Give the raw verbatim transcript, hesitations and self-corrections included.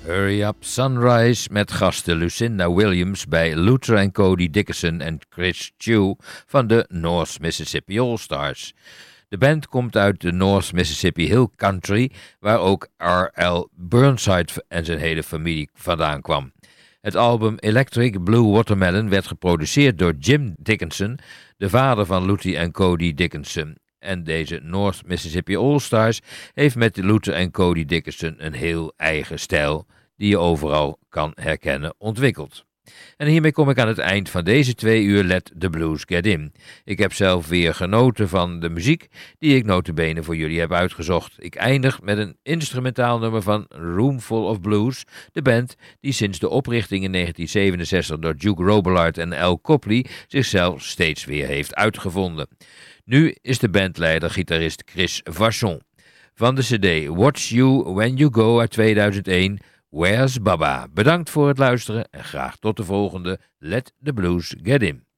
Hurry Up Sunrise met gasten Lucinda Williams bij Luther en Cody Dickinson en Chris Chew van de North Mississippi All-Stars. De band komt uit de North Mississippi Hill Country, waar ook R L Burnside en zijn hele familie vandaan kwam. Het album Electric Blue Watermelon werd geproduceerd door Jim Dickinson, de vader van Luther en Cody Dickinson. En deze North Mississippi All-Stars heeft met Luther en Cody Dickinson een heel eigen stijl die je overal kan herkennen ontwikkeld. En hiermee kom ik aan het eind van deze twee uur Let the Blues Get In. Ik heb zelf weer genoten van de muziek die ik notabene voor jullie heb uitgezocht. Ik eindig met een instrumentaal nummer van Roomful of Blues, de band die sinds de oprichting in negentien zevenenzestig door Duke Robillard en Al Copley zichzelf steeds weer heeft uitgevonden. Nu is de bandleider gitarist Chris Vachon. Van de cd Watch You When You Go uit tweeduizend één, Where's Baba? Bedankt voor het luisteren en graag tot de volgende Let the Blues Get In.